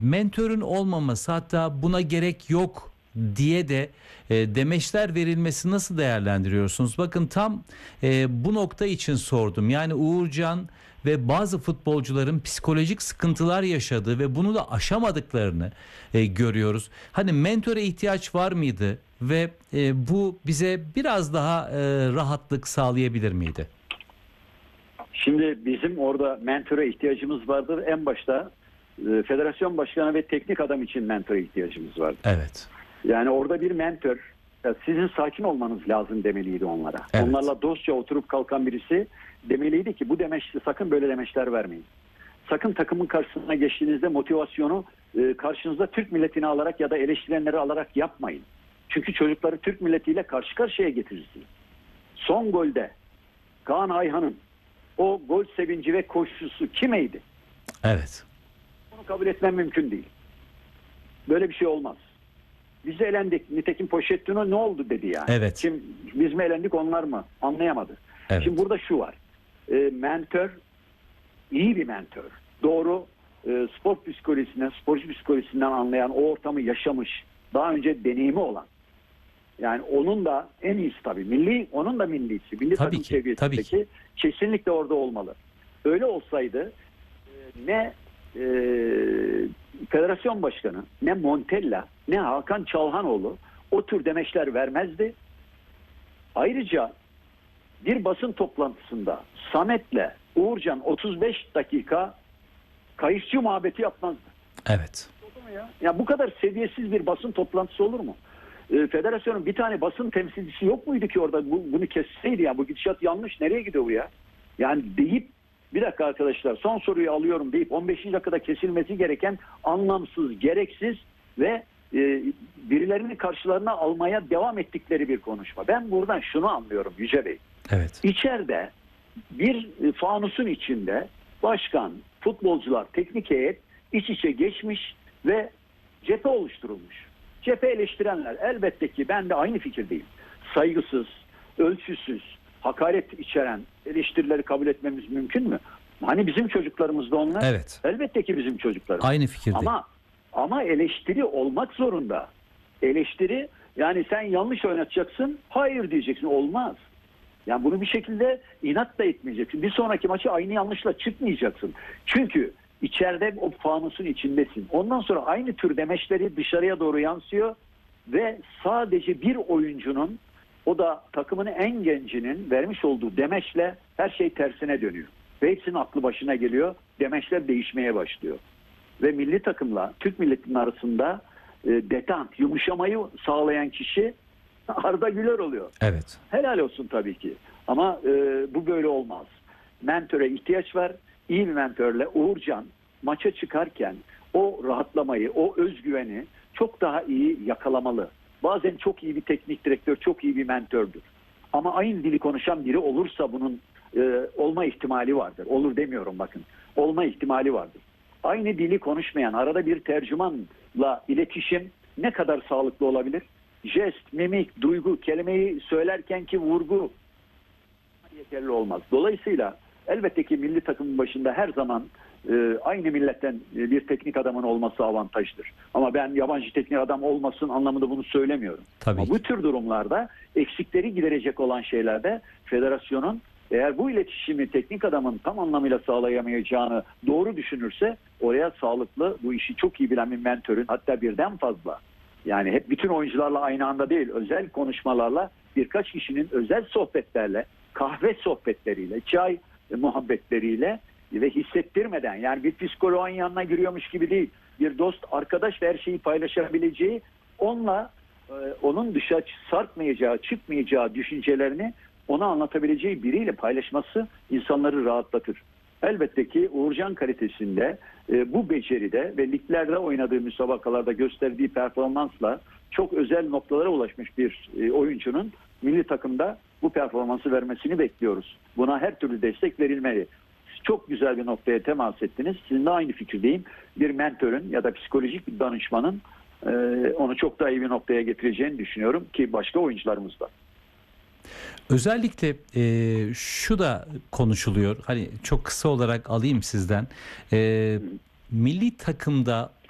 mentörün olmaması, hatta buna gerek yok diye de demeçler verilmesi nasıl değerlendiriyorsunuz? Bakın tam bu nokta için sordum. Yani Uğurcan ve bazı futbolcuların psikolojik sıkıntılar yaşadığı ve bunu da aşamadıklarını görüyoruz. Hani mentöre ihtiyaç var mıydı ve bu bize biraz daha rahatlık sağlayabilir miydi? Şimdi bizim orada mentöre ihtiyacımız vardır. En başta federasyon başkanı ve teknik adam için mentöre ihtiyacımız vardır. Evet. Yani orada bir mentor, ya sizin sakin olmanız lazım demeliydi onlara. Evet. Onlarla dostça oturup kalkan birisi demeliydi ki bu demeçli, sakın böyle demeçler vermeyin. Sakın takımın karşısına geçtiğinizde motivasyonu karşınızda Türk milletini alarak ya da eleştirenleri alarak yapmayın. Çünkü çocukları Türk milletiyle karşı karşıya getirirsiniz. Son golde Kaan Ayhan'ın o gol sevinci ve koşusu kimeydi? Evet. Bunu kabul etmem mümkün değil. Böyle bir şey olmaz. Biz elendik. Nitekim Pochettino ne oldu dedi yani. Evet. Şimdi biz mi elendik, onlar mı? Anlayamadı. Evet. Şimdi burada şu var. Mentor, iyi bir mentor. Doğru spor psikolojisinden, sporcu psikolojisinden anlayan, o ortamı yaşamış, daha önce deneyimi olan. Yani onun da en iyisi tabii. Onun da millisi. Milli Tabii takım ki, seviyesindeki kesinlikle orada olmalı. Öyle olsaydı ne federasyon başkanı, ne Montella, ne Hakan Çalhanoğlu o tür demeçler vermezdi. Ayrıca bir basın toplantısında Samet'le Uğurcan 35 dakika kayışçı muhabbeti yapmazdı. Evet. Ya bu kadar seviyesiz bir basın toplantısı olur mu? Federasyonun bir tane basın temsilcisi yok muydu ki orada bunu kesseydi ya, bu gidişat yanlış, nereye gidiyor bu ya? Yani deyip bir dakika arkadaşlar son soruyu alıyorum deyip 15. dakikada kesilmesi gereken anlamsız, gereksiz ve birilerini karşılarına almaya devam ettikleri bir konuşma. Ben buradan şunu anlıyorum Yüce Bey. Evet. İçeride bir fanusun içinde başkan, futbolcular, teknik heyet iç içe geçmiş ve cephe oluşturulmuş. Cephe eleştirenler, elbette ki ben de aynı fikirdeyim. Saygısız, ölçüsüz, hakaret içeren eleştirileri kabul etmemiz mümkün mü? Hani bizim çocuklarımız da onlar. Evet. Elbette ki bizim çocuklarımız. Aynı fikirdeyim. Ama eleştiri olmak zorunda. Eleştiri, yani sen yanlış oynatacaksın, hayır diyeceksin, olmaz. Yani bunu bir şekilde inat da etmeyeceksin. Bir sonraki maçı aynı yanlışla çıkmayacaksın. Çünkü içeride o fanusun içindesin. Ondan sonra aynı tür demeçleri dışarıya doğru yansıyor ve sadece bir oyuncunun, o da takımın en gencinin vermiş olduğu demeçle her şey tersine dönüyor. Ve hepsinin aklı başına geliyor. Demeçler değişmeye başlıyor. Ve milli takımla Türk milletinin arasında detant, yumuşamayı sağlayan kişi Arda Güler oluyor. Evet. Helal olsun tabii ki. Ama bu böyle olmaz. Mentöre ihtiyaç var. İyi bir mentörle Uğurcan maça çıkarken o rahatlamayı, o özgüveni çok daha iyi yakalamalı. Bazen çok iyi bir teknik direktör, çok iyi bir mentördür. Ama aynı dili konuşan biri olursa bunun olma ihtimali vardır. Olur demiyorum bakın. Olma ihtimali vardır. Aynı dili konuşmayan, arada bir tercümanla iletişim ne kadar sağlıklı olabilir? Jest, mimik, duygu, kelimeyi söylerkenki vurgu yeterli olmaz. Dolayısıyla elbette ki milli takımın başında her zaman aynı milletten bir teknik adamın olması avantajdır. Ama ben yabancı teknik adam olmasın anlamında bunu söylemiyorum. Tabii Ama bu tür durumlarda eksikleri giderecek olan şeylerde federasyonun eğer bu iletişimi teknik adamın tam anlamıyla sağlayamayacağını doğru düşünürse oraya sağlıklı, bu işi çok iyi bilen bir mentörün, hatta birden fazla, yani hep bütün oyuncularla aynı anda değil, özel konuşmalarla, birkaç kişinin özel sohbetlerle, kahve sohbetleriyle, çay muhabbetleriyle ve hissettirmeden, yani bir psikoloğun yanına giriyormuş gibi değil, bir dost, arkadaş ve her şeyi paylaşabileceği, onunla onun dışa sarkmayacağı, çıkmayacağı düşüncelerini ona anlatabileceği biriyle paylaşması insanları rahatlatır. Elbette ki Uğurcan kalitesinde bu beceride ve liglerde oynadığı müsabakalarda gösterdiği performansla çok özel noktalara ulaşmış bir oyuncunun milli takımda bu performansı vermesini bekliyoruz. Buna her türlü destek verilmeli. Çok güzel bir noktaya temas ettiniz. Sizinle aynı fikirdeyim. Bir mentörün ya da psikolojik bir danışmanın onu çok daha iyi bir noktaya getireceğini düşünüyorum ki başka oyuncularımız da. Özellikle şu da konuşuluyor. Hani çok kısa olarak alayım sizden. Milli takımda